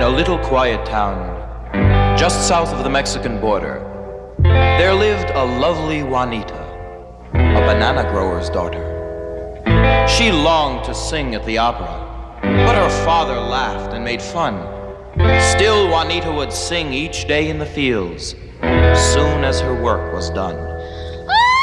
little quiet town just south of the Mexican border, there lived a lovely Juanita, a banana grower's daughter. She longed to sing at the opera, but her father laughed and made fun. Still, Juanita would sing each day in the fields, soon as her work was done.